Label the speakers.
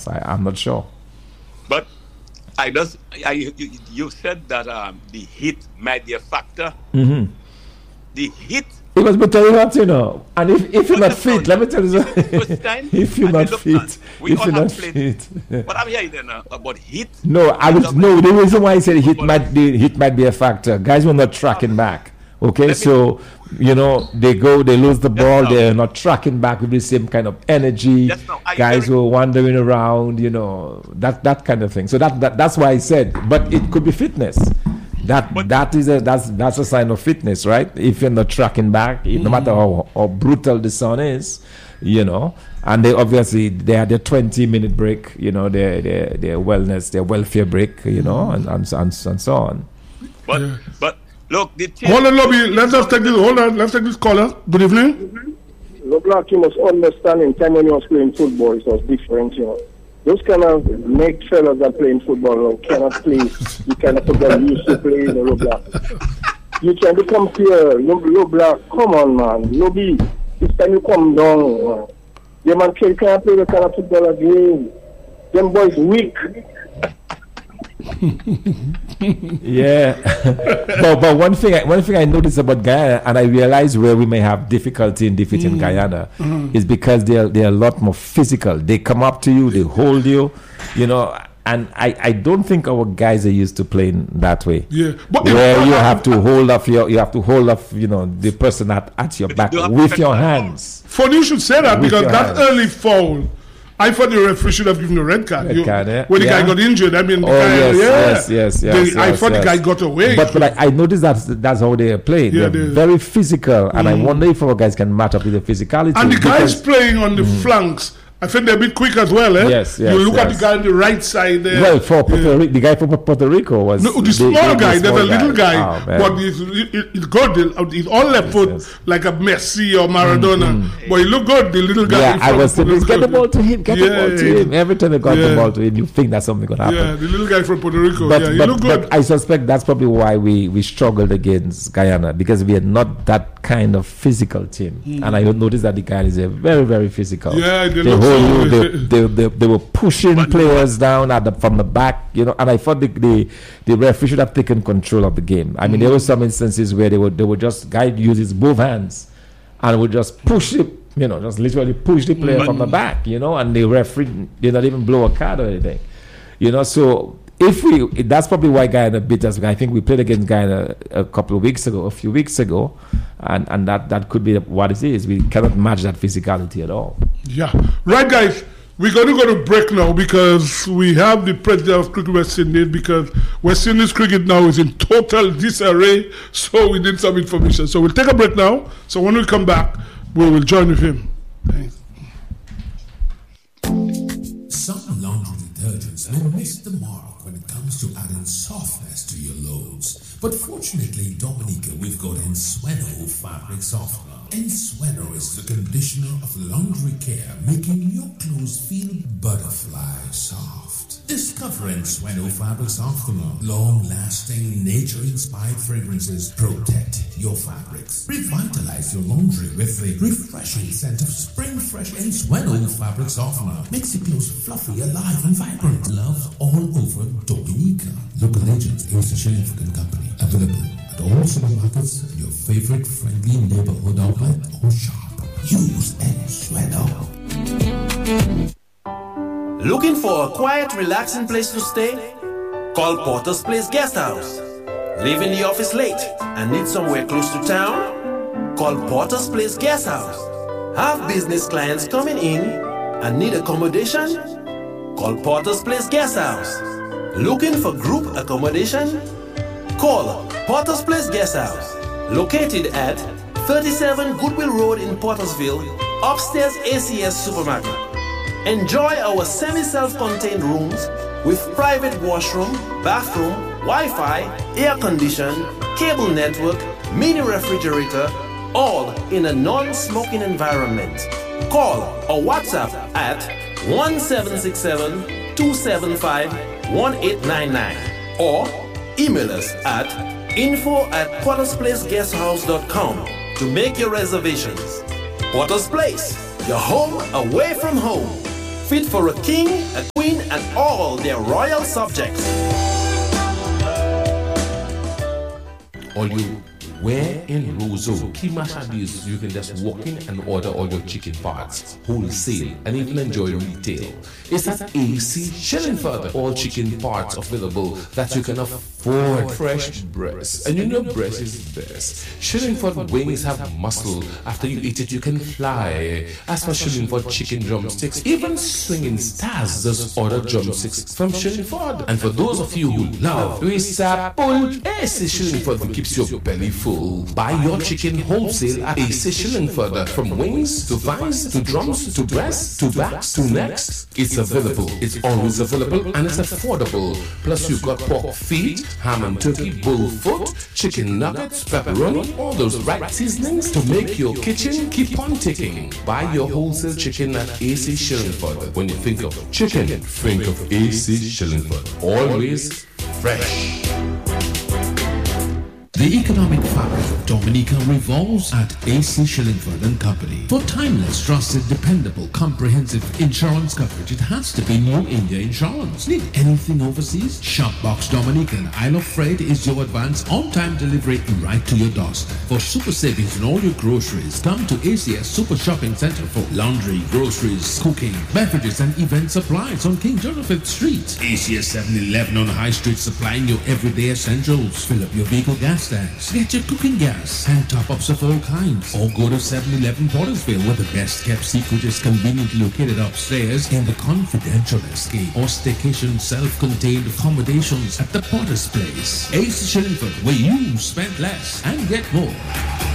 Speaker 1: I'm not sure.
Speaker 2: But you said that the heat might be a factor.
Speaker 1: Mm-hmm.
Speaker 2: The heat.
Speaker 1: It was better what, and if you're not fit, let me tell you something. If you're not fit, if you're not fit.
Speaker 2: But I'm hearing then about heat.
Speaker 1: No, the reason why I said heat might be a factor. Guys were not tracking back. Okay, so they lose the ball, they're not tracking back with the same kind of energy. Guys were wandering around, that kind of thing. So that's why I said, but it could be fitness. That's a sign of fitness, right? If you're not tracking back, no matter how brutal the sun is, and they obviously they had their 20-minute break, their wellness, their welfare break, and so on.
Speaker 2: But look, the team.
Speaker 3: Hold on, Lobby. Let's take this caller. Good evening.
Speaker 4: LeBlanc, you must understand in time when you was playing football, it was different, Those kind of make fellas that playing football cannot play. You cannot get used to playing LeBlanc. You can become here, LeBlanc. Come on, man. Lobby, this time you come down, man. The man can't play the kind of football again. Them boys weak.
Speaker 1: Yeah, but one thing I noticed about Guyana, and I realize where we may have difficulty in defeating Guyana, is because they're a lot more physical. They come up to you, they hold you, and I don't think our guys are used to playing that way.
Speaker 3: Yeah,
Speaker 1: but where you have to hold off the person at your back with your hands.
Speaker 3: Funny you should say that, because that early foul, I thought the referee should have given a red card. When the guy got injured, I mean,
Speaker 1: yes.
Speaker 3: I thought the guy got away.
Speaker 1: But I noticed that's how they are playing. They're very physical, and I wonder if our guys can match up with the physicality.
Speaker 3: And the guys playing on the flanks, I think they're a bit quick as well.
Speaker 1: Yes.
Speaker 3: You look at the guy on the right side there.
Speaker 1: Well, for the guy from Puerto Rico was...
Speaker 3: No, the small guy, there's a little guy, but he's good. He's all left foot, like a Messi or Maradona. But he look good, the little guy.
Speaker 1: Yeah, I was saying, get the ball to him, Every time they got the ball to him, you think that something could happen.
Speaker 3: Yeah, the little guy from Puerto Rico, he look good.
Speaker 1: But I suspect that's probably why we struggled against Guyana, because we are not that kind of physical team. And I noticed that the Guyana is very, very physical.
Speaker 3: Yeah, they
Speaker 1: were pushing players down from the back, and I thought the referee should have taken control of the game. I mean, there were some instances where they would just guy uses both hands and would just push it, just literally push the player from the back, and the referee did not even blow a card or anything, So that's probably why Guyana beat us. I think we played against Guyana a few weeks ago, and that could be what it is. We cannot match that physicality at all.
Speaker 3: Yeah. Right, guys. We're going to go to break now, because we have the president of Cricket West Indies, because West Indies cricket now is in total disarray, so we need some information. So we'll take a break now. So when we come back, we will join with him. Thanks.
Speaker 5: Some laundry detergents may miss the mark when it comes to adding softness to your loads. But fortunately, Dominica, we've got Ensueno fabric softener. Ensueno is the conditioner of laundry care, making your clothes feel butterfly soft. Discover Ensueno fabric softener. Long-lasting, nature-inspired fragrances protect your fabrics. Revitalize your laundry with the refreshing scent of spring fresh Ensueno fabric softener. Makes your clothes fluffy, alive, and vibrant. Loved all over Dominica. Local agents, Ace Shilling African Company. Available at all supermarkets and your favorite friendly neighborhood outlet or shop. Use Ensueno.
Speaker 6: Looking for a quiet, relaxing place to stay? Call Porter's Place Guest House. Leaving the office late and need somewhere close to town? Call Porter's Place Guest House. Have business clients coming in and need accommodation? Call Porter's Place Guest House. Looking for group accommodation? Call Porter's Place Guest House. Located at 37 Goodwill Road in Portersville, upstairs ACS Supermarket. Enjoy our semi-self-contained rooms with private washroom, bathroom, Wi-Fi, air condition, cable network, mini refrigerator, all in a non-smoking environment. Call or WhatsApp at 1767-275-1899 or email us at info@portersplaceguesthouse.com to make your reservations. Porter's Place, your home away from home. Fit for a king, a queen. their royal subjects.
Speaker 5: All you where in Roseau, Kimashadis, you can just walk in and order all your chicken parts, wholesale, and even enjoy retail. It's at AC Shillingford. All chicken parts available that you can afford. Fresh breast, and you know breast is best. Shillingford wings have muscle. After you eat it, you can fly. As for Shillingford chicken drumsticks, even swinging stars just order drumsticks from Shillingford. And for those of you who love Risapul, AC Shillingford keeps your belly full. Buy your chicken wholesale at AC Shillingford. From wings to thighs to drums to breasts to backs to necks, it's available. It's always available and it's affordable. Plus you've got pork feet, ham and turkey, bull foot, chicken nuggets, pepperoni, all those right seasonings to make your kitchen keep on ticking. Buy your wholesale chicken at AC Shillingford. When you think of chicken, think of AC Shillingford. Always fresh.
Speaker 7: The economic fabric of Dominica revolves at AC Shillingford and Company. For timeless, trusted, dependable, comprehensive insurance coverage, it has to be New India Insurance. Need anything overseas? Shopbox Dominica and Isle of Freight is your advance on-time delivery right to your doorstep. For super savings on all your groceries, come to ACS Super Shopping Center for laundry, groceries, cooking, beverages and event supplies on King Jonathan Street. ACS 7-Eleven on High Street supplying your everyday essentials. Fill up your vehicle gas tanks, get your cooking gas and top-ups of all kinds. Or go to 7-Eleven Pottersville, where the best kept secret is conveniently located upstairs in the confidential escape or staycation self-contained accommodations at the Potter's Place. AC Shillingford, where you spend less and get more.